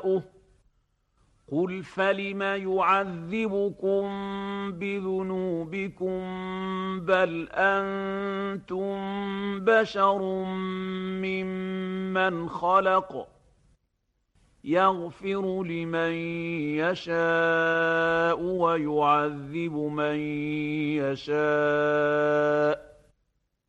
يشاء. قل فلم يعذبكم بذنوبكم بل أنتم بشر ممن خلق يغفر لمن يشاء ويعذب من يشاء